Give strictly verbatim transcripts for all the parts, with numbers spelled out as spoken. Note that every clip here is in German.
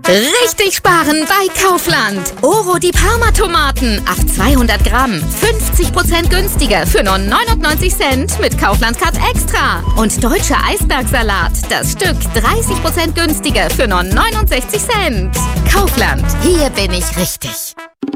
Richtig sparen bei Kaufland. Oro die Parma-Tomaten auf zweihundert Gramm. fünfzig Prozent günstiger für nur neunundneunzig Cent mit Kaufland-Card Extra. Und deutscher Eisbergsalat. Das Stück dreißig Prozent günstiger für nur neunundsechzig Cent. Kaufland. Hier bin ich richtig.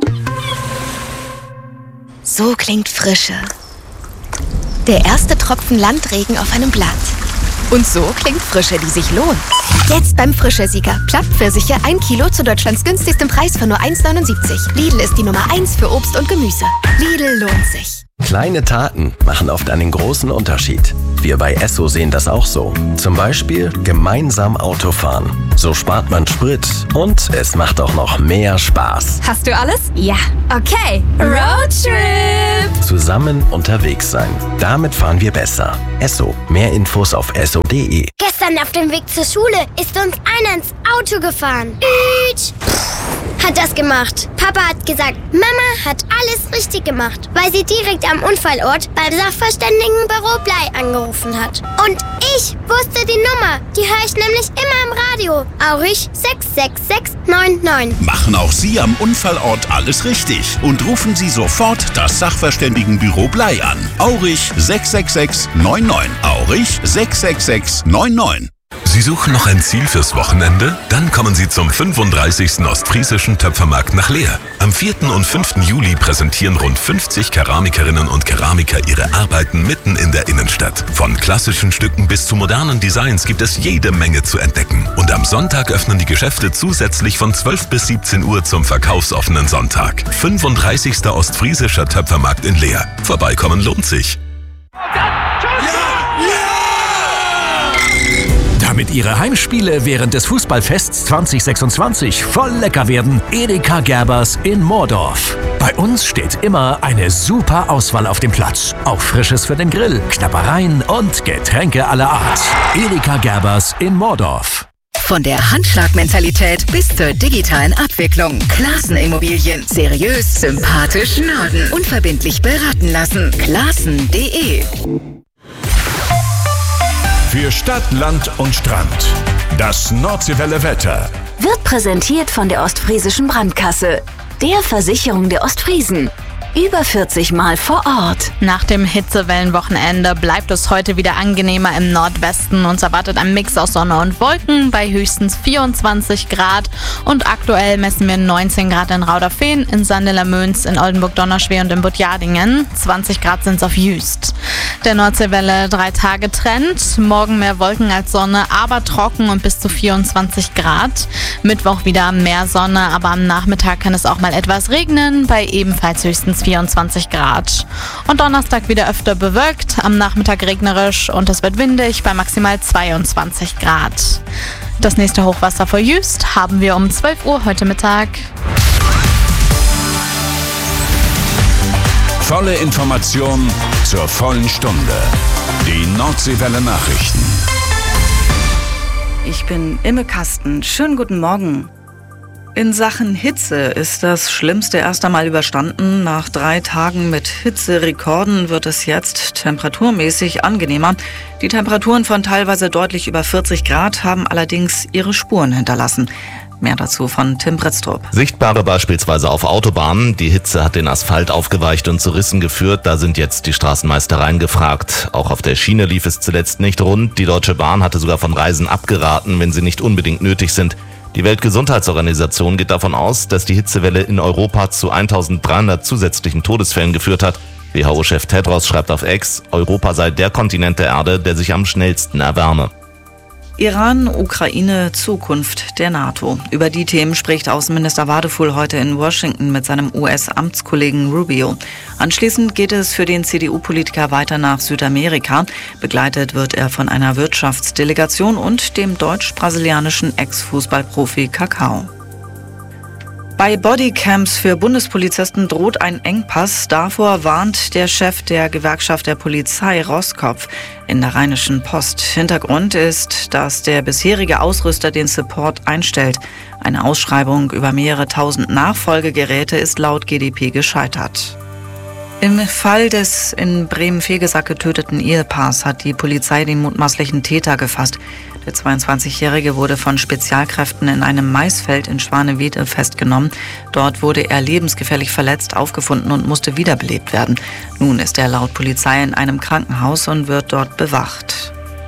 So klingt Frische. Der erste Tropfen Landregen auf einem Blatt. Und so klingt Frische, die sich lohnt. Jetzt beim Frische-Sieger. Plattpfirsiche ein Kilo zu Deutschlands günstigstem Preis von nur eins neunundsiebzig. Lidl ist die Nummer eins für Obst und Gemüse. Lidl lohnt sich. Kleine Taten machen oft einen großen Unterschied. Wir bei Esso sehen das auch so. Zum Beispiel gemeinsam Autofahren. So spart man Sprit und es macht auch noch mehr Spaß. Hast du alles? Ja. Okay. Roadtrip! Zusammen unterwegs sein. Damit fahren wir besser. Esso. Mehr Infos auf esso punkt de. Gestern auf dem Weg zur Schule ist uns einer ins Auto gefahren. Ütsch. Hat das gemacht. Papa hat gesagt, Mama hat alles richtig gemacht, weil sie direkt am Unfallort beim Sachverständigenbüro Blei angerufen hat. Und ich wusste die Nummer. Die höre ich nämlich immer im Radio. Aurich sechs sechs sechs neun neun. Machen auch Sie am Unfallort alles richtig und rufen Sie sofort das Sachverständigenbüro Blei an. Aurich sechs sechs sechs neun neun. Aurich sechs sechs sechs neun neun. Sie suchen noch ein Ziel fürs Wochenende? Dann kommen Sie zum fünfunddreißigsten Ostfriesischen Töpfermarkt nach Leer. Am vierten und fünften Juli präsentieren rund fünfzig Keramikerinnen und Keramiker ihre Arbeiten mitten in der Innenstadt. Von klassischen Stücken bis zu modernen Designs gibt es jede Menge zu entdecken. Und am Sonntag öffnen die Geschäfte zusätzlich von zwölf bis siebzehn Uhr zum verkaufsoffenen Sonntag. fünfunddreißigster Ostfriesischer Töpfermarkt in Leer. Vorbeikommen lohnt sich. Damit Ihre Heimspiele während des Fußballfests zwanzig sechsundzwanzig voll lecker werden, Edeka Gerbers in Moordorf. Bei uns steht immer eine super Auswahl auf dem Platz. Auch Frisches für den Grill, Knabbereien und Getränke aller Art. Edeka Gerbers in Moordorf. Von der Handschlagmentalität bis zur digitalen Abwicklung. Klassen Immobilien. Seriös, sympathisch, Norden. Unverbindlich beraten lassen. Klassen punkt de. Für Stadt, Land und Strand. Das Nordseewelle Wetter. Wird präsentiert von der Ostfriesischen Brandkasse, der Versicherung der Ostfriesen. Über vierzig Mal vor Ort. Nach dem Hitzewellenwochenende bleibt es heute wieder angenehmer im Nordwesten. Uns erwartet ein Mix aus Sonne und Wolken bei höchstens vierundzwanzig Grad. Und aktuell messen wir neunzehn Grad in Rauderfehn, in Sandeler-Möns, in Oldenburg-Donnerschweh und in Buttjadingen. zwanzig Grad sind es auf Jüst. Der Nordseewelle drei Tage Trend. Morgen mehr Wolken als Sonne, aber trocken und bis zu vierundzwanzig Grad. Mittwoch wieder mehr Sonne, aber am Nachmittag kann es auch mal etwas regnen, bei ebenfalls höchstens vierundzwanzig Grad. Und Donnerstag wieder öfter bewölkt, am Nachmittag regnerisch und es wird windig bei maximal zweiundzwanzig Grad. Das nächste Hochwasser vor Jüst haben wir um zwölf Uhr heute Mittag. Volle Information zur vollen Stunde. Die Nordseewelle Nachrichten. Ich bin Imme Kasten. Schönen guten Morgen. In Sachen Hitze ist das Schlimmste erst einmal überstanden. Nach drei Tagen mit Hitzerekorden wird es jetzt temperaturmäßig angenehmer. Die Temperaturen von teilweise deutlich über vierzig Grad haben allerdings ihre Spuren hinterlassen. Mehr dazu von Tim Britztrup. Sichtbare beispielsweise auf Autobahnen. Die Hitze hat den Asphalt aufgeweicht und zu Rissen geführt. Da sind jetzt die Straßenmeistereien gefragt. Auch auf der Schiene lief es zuletzt nicht rund. Die Deutsche Bahn hatte sogar von Reisen abgeraten, wenn sie nicht unbedingt nötig sind. Die Weltgesundheitsorganisation geht davon aus, dass die Hitzewelle in Europa zu eintausenddreihundert zusätzlichen Todesfällen geführt hat. W H O-Chef Tedros schreibt auf X, Europa sei der Kontinent der Erde, der sich am schnellsten erwärme. Iran, Ukraine, Zukunft der NATO. Über die Themen spricht Außenminister Wadefuhl heute in Washington mit seinem U S-Amtskollegen Rubio. Anschließend geht es für den C D U-Politiker weiter nach Südamerika. Begleitet wird er von einer Wirtschaftsdelegation und dem deutsch-brasilianischen Ex-Fußballprofi Kakao. Bei Bodycams für Bundespolizisten droht ein Engpass. Davor warnt der Chef der Gewerkschaft der Polizei, Roskopf, in der Rheinischen Post. Hintergrund ist, dass der bisherige Ausrüster den Support einstellt. Eine Ausschreibung über mehrere tausend Nachfolgegeräte ist laut G d P gescheitert. Im Fall des in Bremen-Vegesack getöteten Ehepaars hat die Polizei den mutmaßlichen Täter gefasst. Der zweiundzwanzigjährige wurde von Spezialkräften in einem Maisfeld in Schwanewede festgenommen. Dort wurde er lebensgefährlich verletzt aufgefunden und musste wiederbelebt werden. Nun ist er laut Polizei in einem Krankenhaus und wird dort bewacht.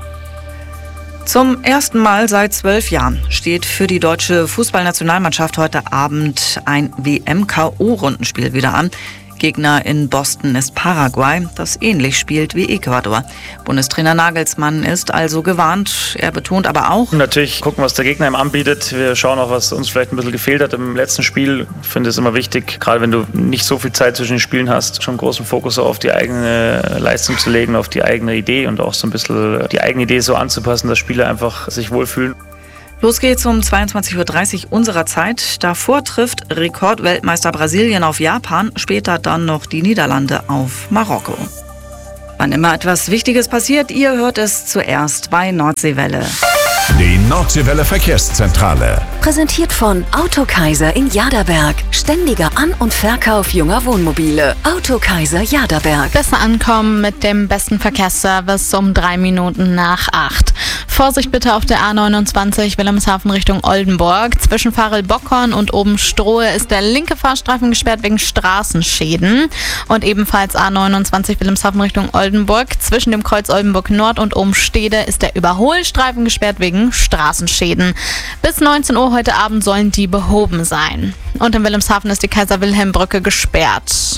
Zum ersten Mal seit zwölf Jahren steht für die deutsche Fußballnationalmannschaft heute Abend ein W M-K O-Rundenspiel wieder an. Gegner in Boston ist Paraguay, das ähnlich spielt wie Ecuador. Bundestrainer Nagelsmann ist also gewarnt. Er betont aber auch: Natürlich gucken, was der Gegner ihm anbietet. Wir schauen auch, was uns vielleicht ein bisschen gefehlt hat im letzten Spiel. Ich finde es immer wichtig, gerade wenn du nicht so viel Zeit zwischen den Spielen hast, schon großen Fokus auf die eigene Leistung zu legen, auf die eigene Idee und auch so ein bisschen die eigene Idee so anzupassen, dass Spieler einfach sich wohlfühlen. Los geht's um zweiundzwanzig Uhr dreißig unserer Zeit. Davor trifft Rekordweltmeister Brasilien auf Japan, später dann noch die Niederlande auf Marokko. Wann immer etwas Wichtiges passiert, ihr hört es zuerst bei Nordseewelle. Die Nordseewelle Verkehrszentrale. Präsentiert von Autokaiser in Jaderberg. Ständiger An- und Verkauf junger Wohnmobile. Autokaiser Jaderberg. Besser ankommen mit dem besten Verkehrsservice um drei Minuten nach acht. Vorsicht bitte auf der A neunundzwanzig Wilhelmshaven Richtung Oldenburg. Zwischen Farel-Bockhorn und Oben-Strohe ist der linke Fahrstreifen gesperrt wegen Straßenschäden. Und ebenfalls A neunundzwanzig Wilhelmshaven Richtung Oldenburg. Zwischen dem Kreuz Oldenburg Nord und Obenstede ist der Überholstreifen gesperrt wegen Straßenschäden. Bis neunzehn Uhr heute Abend sollen die behoben sein. Und in Wilhelmshaven ist die Kaiser-Wilhelm-Brücke gesperrt.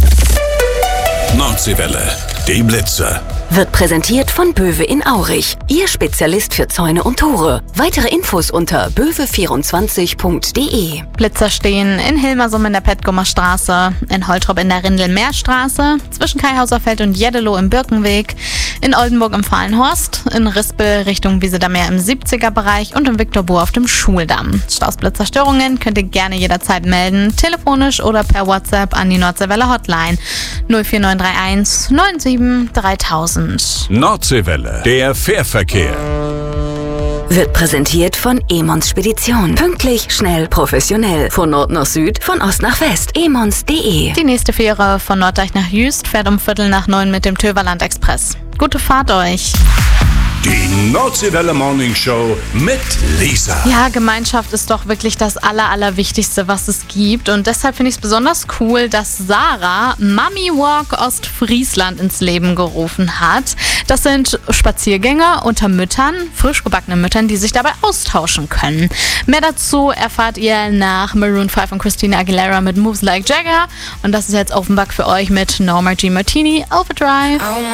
Nordseewelle, die Blitze. Wird präsentiert von Böwe in Aurich. Ihr Spezialist für Zäune und Tore. Weitere Infos unter böwe vierundzwanzig punkt de. Blitzer stehen in Hilmersum in der Petgomer Straße, in Holtrop in der Rindel-Meer-Straße, zwischen Kaihauserfeld und Jeddeloh im Birkenweg, in Oldenburg im Fahlenhorst, in Rispel Richtung Wiesedameer im siebziger-Bereich und in Viktorbuhr auf dem Schuldamm. Stausblitzerstörungen könnt ihr gerne jederzeit melden, telefonisch oder per WhatsApp an die Nordseewelle Hotline null vier neun drei eins neun sieben dreitausend. Nordseewelle, der Fährverkehr. Wird präsentiert von Emons Spedition. Pünktlich, schnell, professionell. Von Nord nach Süd, von Ost nach West. emons punkt de. Die nächste Fähre von Norddeich nach Jüst fährt um Viertel nach neun mit dem Töverland Express. Gute Fahrt euch! Die Nordseewelle Morning Show mit Lisa. Ja, Gemeinschaft ist doch wirklich das Aller, Allerwichtigste, was es gibt. Und deshalb finde ich es besonders cool, dass Sarah Mummy Walk Ostfriesland ins Leben gerufen hat. Das sind Spaziergänge unter Müttern, frisch gebackenen Müttern, die sich dabei austauschen können. Mehr dazu erfahrt ihr nach Maroon five und Christina Aguilera mit Moves Like Jagger. Und das ist jetzt Offenbach für euch mit Norma G. Martini, Overdrive.